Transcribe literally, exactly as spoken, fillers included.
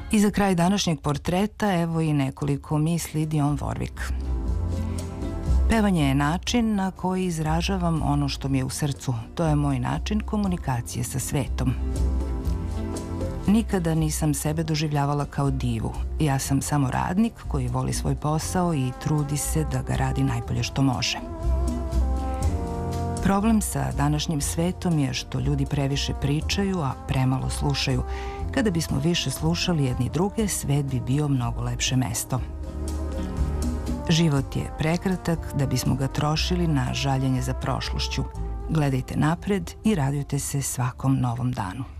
I za kraj današnjeg portreta evo i nekoliko misli Dionne Warwick. Pevanje je način na koji izražavam ono što mi je u srcu. To je moj način komunikacije sa svetom. Nikada nisam sebe doživljavala kao divu. Ja sam samo radnik koji voli svoj posao i trudi se da ga radi najbolje što može. Problem sa današnjim svetom je što ljudi previše pričaju, a premalo slušaju. Kada bismo više slušali jedni druge, svet bi bio mnogo lepše mesto. Život je prekratak da bismo ga trošili na žaljenje za prošlošću. Gledajte napred i radujte se svakom novom danu.